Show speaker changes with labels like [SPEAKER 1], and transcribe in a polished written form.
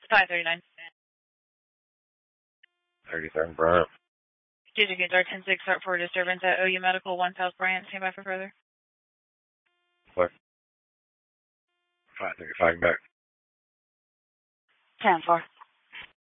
[SPEAKER 1] 539.
[SPEAKER 2] 37 Bryant.
[SPEAKER 1] District Guard 10-6, start for disturbance at OU Medical 1 South Bryant. Stand by for further.
[SPEAKER 2] What? 535 back.
[SPEAKER 1] 10-4.